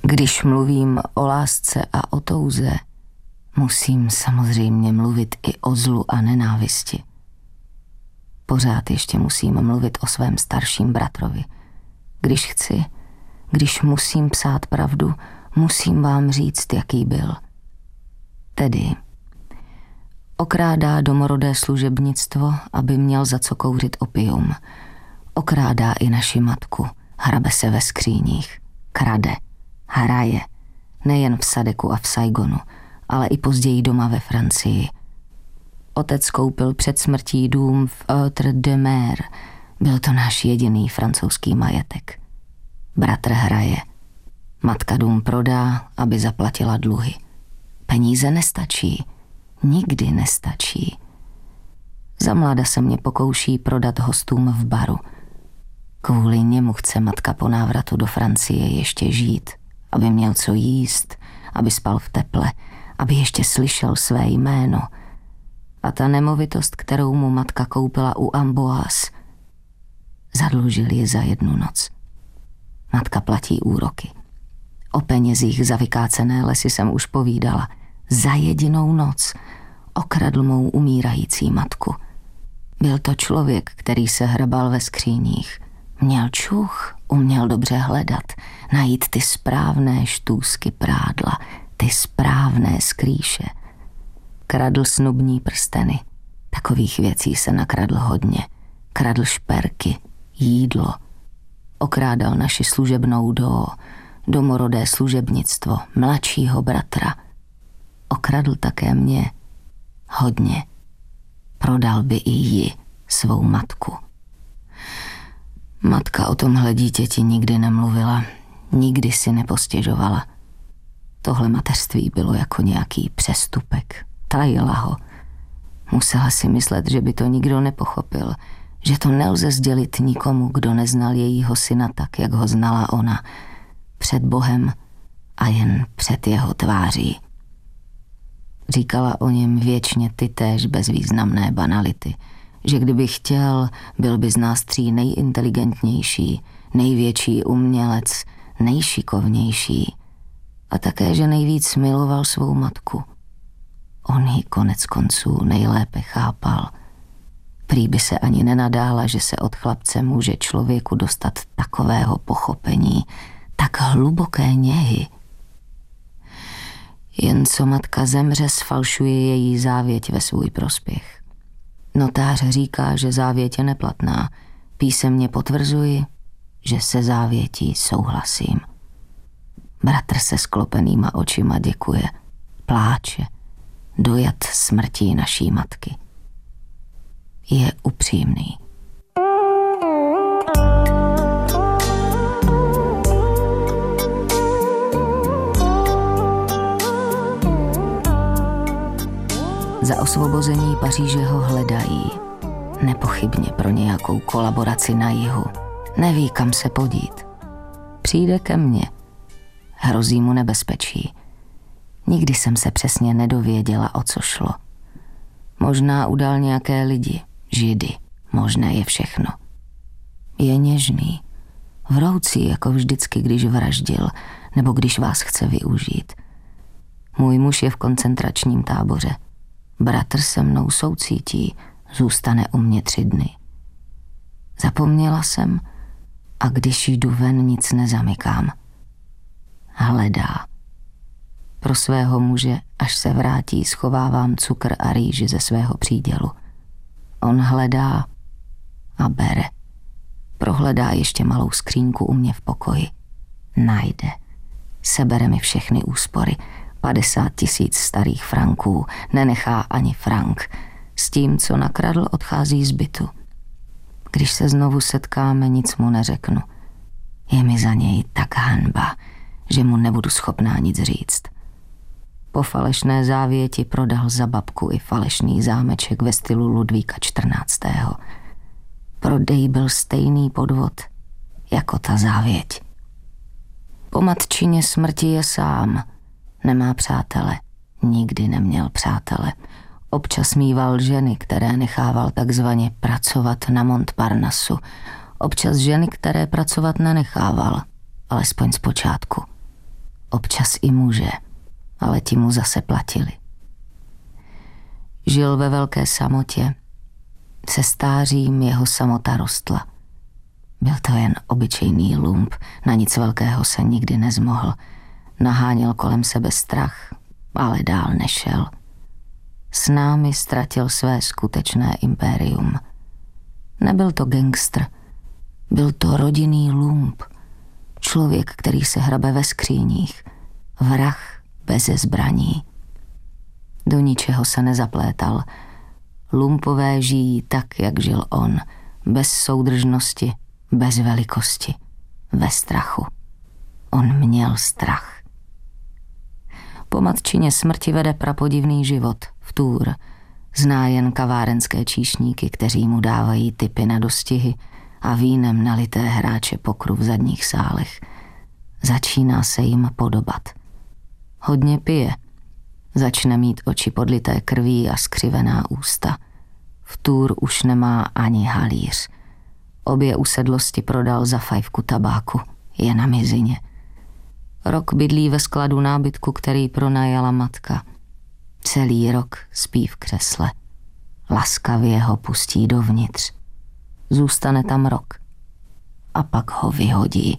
Když mluvím o lásce a o touze, musím samozřejmě mluvit i o zlu a nenávisti. Pořád ještě musím mluvit o svém starším bratrovi. Když musím psát pravdu, musím vám říct, jaký byl. Tedy okrádá domorodé služebnictvo, aby měl za co kouřit opium. Okrádá i naši matku, hrabe se ve skříních, krade, hraje, nejen v Sadeku a v Saigonu, ale i později doma ve Francii. Otec koupil před smrtí dům v Outre-de-Mer. Byl to náš jediný francouzský majetek. Bratr hraje. Matka dům prodá, aby zaplatila dluhy. Peníze nestačí. Nikdy nestačí. Za mlada se mě pokouší prodat hostům v baru. Kvůli němu chce matka po návratu do Francie ještě žít, aby měl co jíst, aby spal v teple, aby ještě slyšel své jméno. A ta nemovitost, kterou mu matka koupila u Amboise, zadlužil ji za 1 noc. Matka platí úroky. O penězích za vykácené lesy jsem už povídala. Za 1 noc okradl mou umírající matku. Byl to člověk, který se hrabal ve skříních. Měl čuch, uměl dobře hledat, najít ty správné štůzky prádla, ty správné skrýše. Kradl snubní prsteny. Takových věcí se nakradl hodně. Kradl šperky, jídlo. Okrádal naši služebnou domorodé služebnictvo, mladšího bratra. Okradl také mě. Hodně. Prodal by i ji, svou matku. Matka o tomhle dítěti nikdy nemluvila, nikdy si nepostěžovala. Tohle mateřství bylo jako nějaký přestupek. Tajila ho. Musela si myslet, že by to nikdo nepochopil, že to nelze sdělit nikomu, kdo neznal jejího syna tak, jak ho znala ona. Před Bohem a jen před jeho tváří. Říkala o něm věčně tytéž bezvýznamné banality, že kdyby chtěl, byl by z nás 3 nejinteligentnější, největší umělec, nejšikovnější a také, že nejvíc miloval svou matku. On ji konec konců nejlépe chápal. Prý by se ani nenadála, že se od chlapce může člověku dostat takového pochopení, tak hluboké něhy. Jen co matka zemře, sfalšuje její závěť ve svůj prospěch. Notář říká, že závěť je neplatná. Písemně potvrzuji, že se závětí souhlasím. Bratr se sklopenýma očima děkuje, pláče, dojat smrtí naší matky. Je upřímný. Za osvobození Paříže ho hledají. Nepochybně pro nějakou kolaboraci na jihu. Neví, kam se podít. Přijde ke mně. Hrozí mu nebezpečí. Nikdy jsem se přesně nedověděla, o co šlo. Možná udal nějaké lidi, Židy. Možné je všechno. Je něžný. Vroucí, jako vždycky, když vraždil, nebo když vás chce využít. Můj muž je v koncentračním táboře. Bratr se mnou soucítí, zůstane u mě 3 dny. Zapomněla jsem a když jdu ven, nic nezamykám. Hledá. Pro svého muže, až se vrátí, schovávám cukr a rýži ze svého přídělu. On hledá a bere. Prohledá ještě malou skřínku u mě v pokoji. Najde. Sebere mi všechny úspory. 50 000 starých franků, nenechá ani frank. S tím, co nakradl, odchází z bytu. Když se znovu setkáme, nic mu neřeknu. Je mi za něj tak hanba, že mu nebudu schopná nic říct. Po falešné závěti prodal za babku i falešný zámeček ve stylu Ludvíka XIV. Prodej byl stejný podvod jako ta závěť. Po matčině smrti je sám. Nemá přátele. Nikdy neměl přátele. Občas mýval ženy, které nechával takzvaně pracovat na Montparnasu. Občas ženy, které pracovat nenechával. Alespoň zpočátku. občas i muže, ale ti mu zase platili. Žil ve velké samotě. Se stářím jeho samota rostla. Byl to jen obyčejný lump, na nic velkého se nikdy nezmohl. Naháněl kolem sebe strach, ale dál nešel. S námi ztratil své skutečné impérium. Nebyl to gangster, byl to rodinný lump. Člověk, který se hrabe ve skříních. Vrah beze zbraní. Do ničeho se nezaplétal. Lumpové žijí tak, jak žil on. Bez soudržnosti, bez velikosti. Ve strachu. On měl strach. Po matčině smrti vede prapodivný život, vtůr. Zná jen kavárenské číšníky, kteří mu dávají tipy na dostihy a vínem nalité hráče pokru v zadních sálech. Začíná se jim podobat. Hodně pije. Začne mít oči podlité krví a skřivená ústa. Vtůr už nemá ani halíř. Obě usedlosti prodal za fajfku tabáku. Je na mizině. Rok bydlí ve skladu nábytku, který pronajala matka. Celý rok spí v křesle. Laskavě ho pustí dovnitř. Zůstane tam rok. A pak ho vyhodí.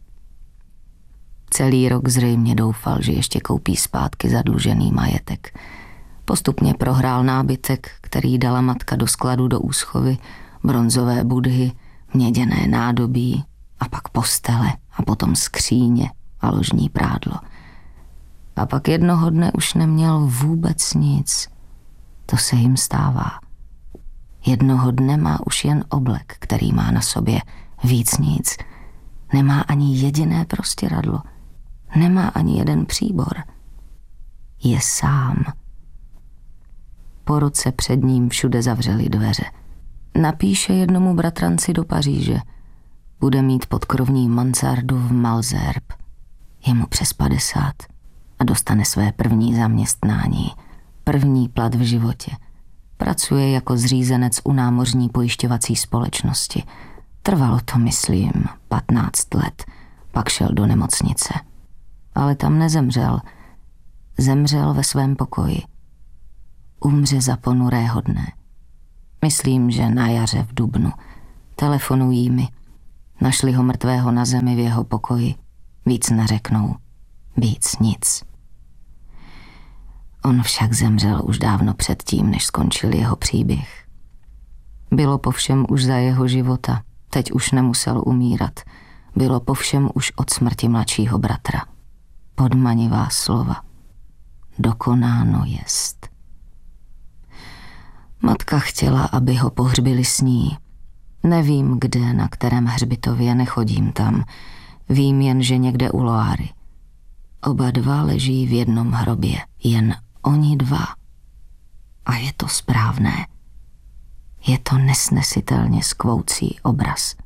Celý rok zřejmě doufal, že ještě koupí zpátky zadlužený majetek. Postupně prohrál nábytek, který dala matka do skladu do úschovy, bronzové budhy, měděné nádobí a pak postele a potom skříně a ložní prádlo. A pak jednoho dne už neměl vůbec nic. To se jim stává. Jednoho dne má už jen oblek, který má na sobě, víc nic. Nemá ani jediné prostěradlo. Nemá ani jeden příbor. Je sám. Po roce před ním všude zavřeli dveře. Napíše jednomu bratranci do Paříže. Bude mít podkrovní mansardu v Malzerbe. Je mu přes 50 a dostane své první zaměstnání. První plat v životě. Pracuje jako zřízenec u námořní pojišťovací společnosti. Trvalo to, myslím, 15 let. Pak šel do nemocnice. Ale tam nezemřel. Zemřel ve svém pokoji. Umře za ponurého dne. Myslím, že na jaře v dubnu. Telefonují mi. Našli ho mrtvého na zemi v jeho pokoji. Víc neřeknou. Víc nic. On však zemřel už dávno předtím, než skončil jeho příběh. Bylo po všem už za jeho života. Teď už nemusel umírat. Bylo po všem už od smrti mladšího bratra. Podmanivá slova. Dokonáno jest. Matka chtěla, aby ho pohřbili s ní. Nevím, kde, na kterém hřbitově, nechodím tam. Vím jen, že někde u Loáry. Oba dva leží v jednom hrobě. Jen oni dva. A je to správné. Je to nesnesitelně skvoucí obraz.